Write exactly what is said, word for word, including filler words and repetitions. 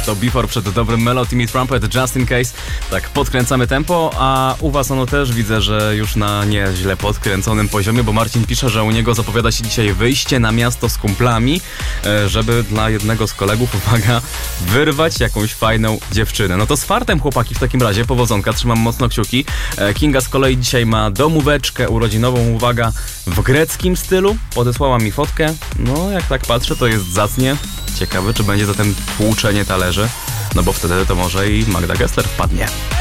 to Before przed dobrym Melo, Timmy Trumpet, Just In Case. Tak, podkręcamy tempo, a u was ono też widzę, że już na nieźle podkręconym poziomie, bo Marcin pisze, że u niego zapowiada się dzisiaj wyjście na miasto z kumplami, żeby dla jednego z kolegów, uwaga, wyrwać jakąś fajną dziewczynę. No to z fartem, chłopaki, w takim razie, powodzonka, trzymam mocno kciuki. Kinga z kolei dzisiaj ma domóweczkę urodzinową, uwaga, w greckim stylu. Podesłała mi fotkę. No, jak tak patrzę, to jest zacnie. Ciekawe, czy będzie zatem tłuczenie talerzy, no bo wtedy to może i Magda Gessler wpadnie.